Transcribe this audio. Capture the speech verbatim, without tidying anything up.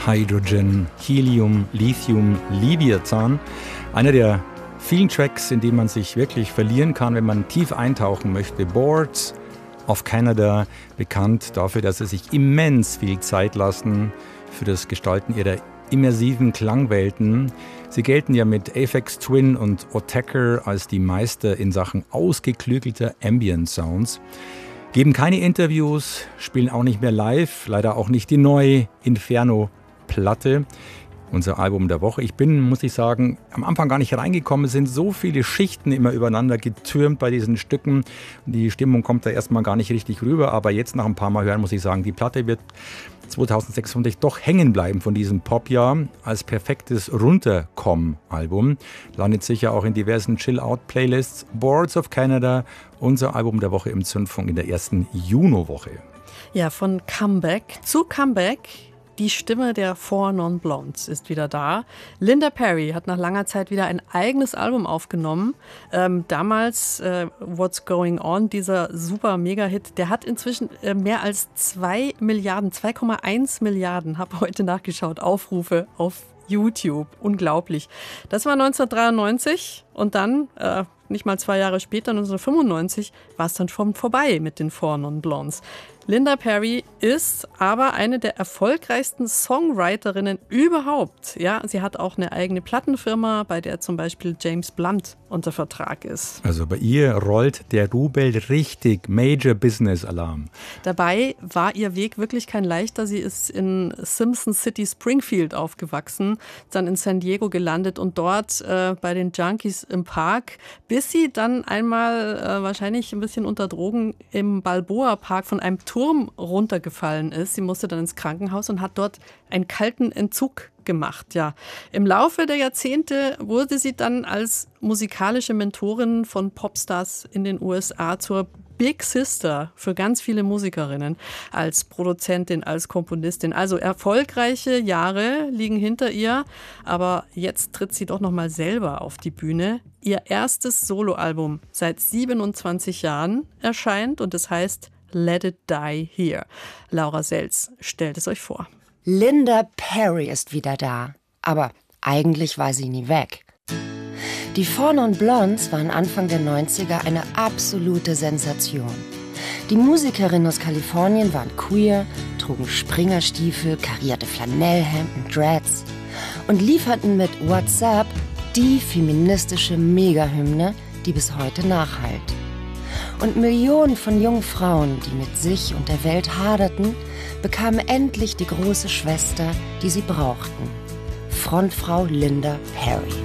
Hydrogen, Helium, Lithium, Leviathan. Einer der vielen Tracks, in denen man sich wirklich verlieren kann, wenn man tief eintauchen möchte. Boards of Canada, bekannt dafür, dass sie sich immens viel Zeit lassen für das Gestalten ihrer immersiven Klangwelten. Sie gelten ja mit Aphex Twin und Autechre als die Meister in Sachen ausgeklügelter Ambient Sounds. Geben keine Interviews, spielen auch nicht mehr live, leider auch nicht die neue Inferno-Platte. Unser Album der Woche. Ich bin, muss ich sagen, am Anfang gar nicht reingekommen. Es sind so viele Schichten immer übereinander getürmt bei diesen Stücken. Die Stimmung kommt da erstmal gar nicht richtig rüber. Aber jetzt nach ein paar Mal hören muss ich sagen, die Platte wird zweitausendsechs doch hängen bleiben von diesem Popjahr als perfektes Runterkommen-Album. Landet sicher auch in diversen Chill-Out-Playlists. Boards of Canada, unser Album der Woche im Zündfunk in der ersten Juno-Woche. Ja, von Comeback zu Comeback. Die Stimme der Four Non Blondes ist wieder da. Linda Perry hat nach langer Zeit wieder ein eigenes Album aufgenommen. Ähm, damals äh, What's Going On, dieser super Mega-Hit, der hat inzwischen äh, mehr als zwei Milliarden, zwei Komma eins Milliarden, habe heute nachgeschaut, Aufrufe auf YouTube. Unglaublich. Das war neunzehnhundertdreiundneunzig und dann, äh, nicht mal zwei Jahre später, neunzehnhundertfünfundneunzig, war es dann schon vorbei mit den Four Non Blondes. Linda Perry ist aber eine der erfolgreichsten Songwriterinnen überhaupt. Ja, sie hat auch eine eigene Plattenfirma, bei der zum Beispiel James Blunt unter Vertrag ist. Also bei ihr rollt der Rubel richtig, Major Business Alarm. Dabei war ihr Weg wirklich kein leichter. Sie ist in Simpson City Springfield aufgewachsen, dann in San Diego gelandet und dort äh, bei den Junkies im Park, bis sie dann einmal äh, wahrscheinlich ein bisschen unter Drogen im Balboa Park von einem Turm runtergefallen ist. Sie musste dann ins Krankenhaus und hat dort einen kalten Entzug gemacht. Ja. Im Laufe der Jahrzehnte wurde sie dann als musikalische Mentorin von Popstars in den U S A zur Big Sister für ganz viele Musikerinnen, als Produzentin, als Komponistin. Also erfolgreiche Jahre liegen hinter ihr, aber jetzt tritt sie doch noch mal selber auf die Bühne. Ihr erstes Soloalbum seit siebenundzwanzig Jahren erscheint und es heißt Let It Die Here. Laura Selz stellt es euch vor. Linda Perry ist wieder da. Aber eigentlich war sie nie weg. Die Four Non Blondes waren Anfang der neunziger eine absolute Sensation. Die Musikerinnen aus Kalifornien waren queer, trugen Springerstiefel, karierte Flanellhemden, Dreads und lieferten mit What's Up die feministische Megahymne, die bis heute nachhallt. Und Millionen von jungen Frauen, die mit sich und der Welt haderten, bekamen endlich die große Schwester, die sie brauchten. Frontfrau Linda Perry.